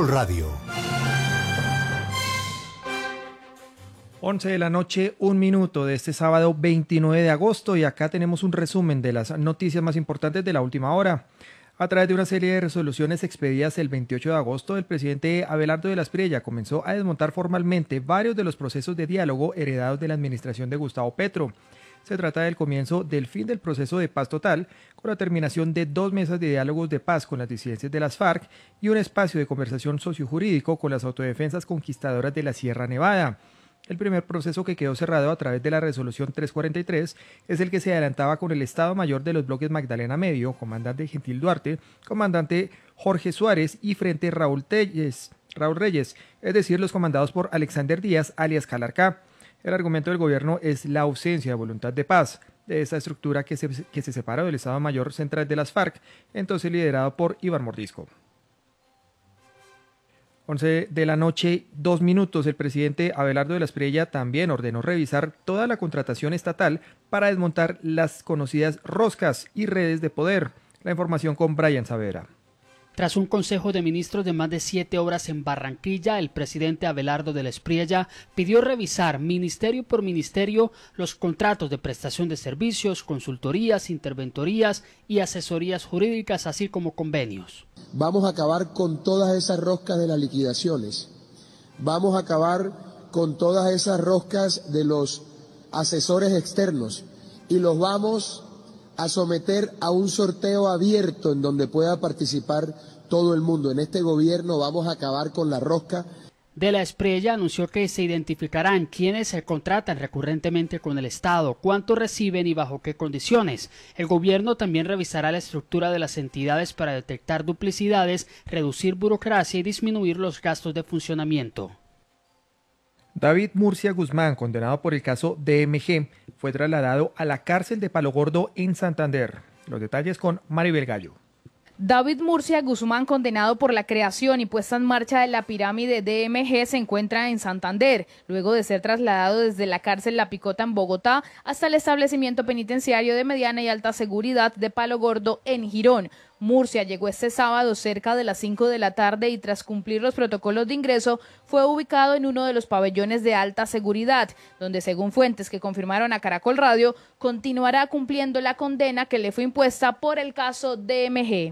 Radio. 11 de la noche, 1 minuto de este sábado 29 de agosto y acá tenemos un resumen de las noticias más importantes de la última hora. A través de una serie de resoluciones expedidas el 28 de agosto, el presidente Abelardo de la Espriella comenzó a desmontar formalmente varios de los procesos de diálogo heredados de la administración de Gustavo Petro. Se trata del comienzo del fin del proceso de paz total, con la terminación de 2 mesas de diálogos de paz con las disidencias de las FARC y un espacio de conversación sociojurídico con las autodefensas conquistadoras de la Sierra Nevada. El primer proceso que quedó cerrado a través de la resolución 343 es el que se adelantaba con el Estado Mayor de los bloques Magdalena Medio, comandante Gentil Duarte, comandante Jorge Suárez y Frente Raúl Reyes, es decir, los comandados por Alexander Díaz, alias Calarcá. El argumento del gobierno es la ausencia de voluntad de paz de esta estructura que se separó del Estado Mayor Central de las FARC, entonces liderado por Iván Mordisco. 11 de la noche, 2 minutos, el presidente Abelardo de la Espriella también ordenó revisar toda la contratación estatal para desmontar las conocidas roscas y redes de poder. La información con Brian Savera. Tras un consejo de ministros de más de 7 horas en Barranquilla, el presidente Abelardo de la Espriella pidió revisar ministerio por ministerio los contratos de prestación de servicios, consultorías, interventorías y asesorías jurídicas, así como convenios. Vamos a acabar con todas esas roscas de las liquidaciones. Vamos a acabar con todas esas roscas de los asesores externos y los vamos a someter a un sorteo abierto en donde pueda participar todo el mundo. En este gobierno vamos a acabar con la rosca. De la Espriella anunció que se identificarán quiénes se contratan recurrentemente con el Estado, cuánto reciben y bajo qué condiciones. El gobierno también revisará la estructura de las entidades para detectar duplicidades, reducir burocracia y disminuir los gastos de funcionamiento. David Murcia Guzmán, condenado por el caso DMG, fue trasladado a la cárcel de Palo Gordo en Santander. Los detalles con Maribel Gallo. David Murcia Guzmán, condenado por la creación y puesta en marcha de la pirámide DMG, se encuentra en Santander, luego de ser trasladado desde la cárcel La Picota en Bogotá hasta el establecimiento penitenciario de mediana y alta seguridad de Palo Gordo en Girón. Murcia llegó este sábado cerca de las 5 de la tarde y tras cumplir los protocolos de ingreso fue ubicado en uno de los pabellones de alta seguridad, donde según fuentes que confirmaron a Caracol Radio, continuará cumpliendo la condena que le fue impuesta por el caso DMG.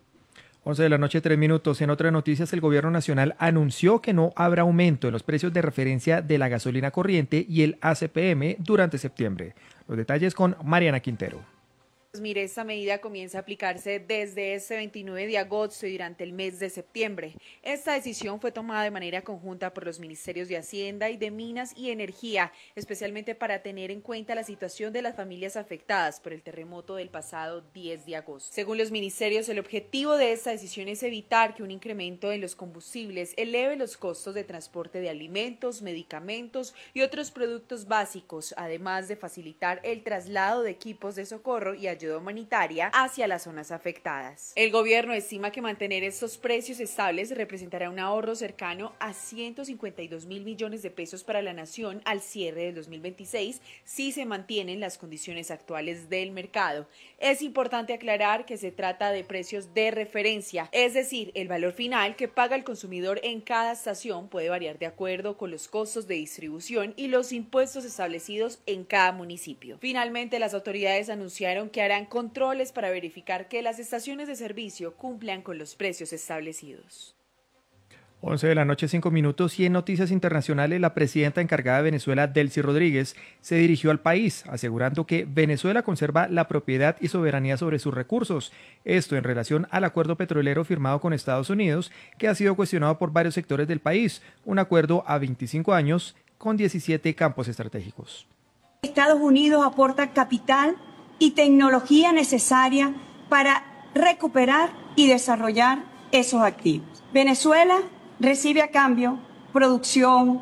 11 de la noche, 3 minutos. En otras noticias, el gobierno nacional anunció que no habrá aumento en los precios de referencia de la gasolina corriente y el ACPM durante septiembre. Los detalles con Mariana Quintero. Mire, esta medida comienza a aplicarse desde este 29 de agosto y durante el mes de septiembre. Esta decisión fue tomada de manera conjunta por los ministerios de Hacienda y de Minas y Energía, especialmente para tener en cuenta la situación de las familias afectadas por el terremoto del pasado 10 de agosto. Según los ministerios, el objetivo de esta decisión es evitar que un incremento en los combustibles eleve los costos de transporte de alimentos, medicamentos y otros productos básicos, además de facilitar el traslado de equipos de socorro y ayuda humanitaria hacia las zonas afectadas. El gobierno estima que mantener estos precios estables representará un ahorro cercano a 152.000 millones de pesos para la nación al cierre del 2026 si se mantienen las condiciones actuales del mercado. Es importante aclarar que se trata de precios de referencia, es decir, el valor final que paga el consumidor en cada estación puede variar de acuerdo con los costos de distribución y los impuestos establecidos en cada municipio. Finalmente, las autoridades anunciaron que harán controles para verificar que las estaciones de servicio cumplan con los precios establecidos. 11 de la noche, 5 minutos, y en noticias internacionales, la presidenta encargada de Venezuela, Delcy Rodríguez, se dirigió al país, asegurando que Venezuela conserva la propiedad y soberanía sobre sus recursos. Esto en relación al acuerdo petrolero firmado con Estados Unidos, que ha sido cuestionado por varios sectores del país, un acuerdo a 25 años con 17 campos estratégicos. Estados Unidos aporta capital y tecnología necesaria para recuperar y desarrollar esos activos. Venezuela recibe a cambio producción,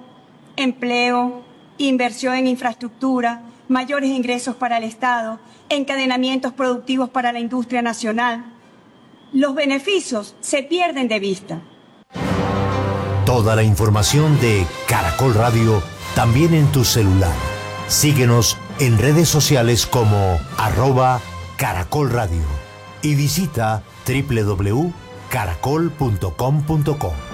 empleo, inversión en infraestructura, mayores ingresos para el Estado, encadenamientos productivos para la industria nacional. Los beneficios se pierden de vista. Toda la información de Caracol Radio también en tu celular. Síguenos en redes sociales como @Caracol Radio y visita www.caracol.com.co.